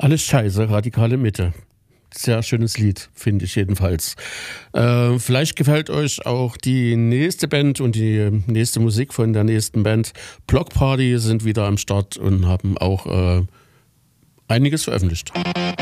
Alles scheiße, radikale Mitte. Sehr schönes Lied, finde ich jedenfalls. Vielleicht gefällt euch auch die nächste Band und die nächste Musik von der nächsten Band. Block Party sind wieder am Start und haben auch einiges veröffentlicht.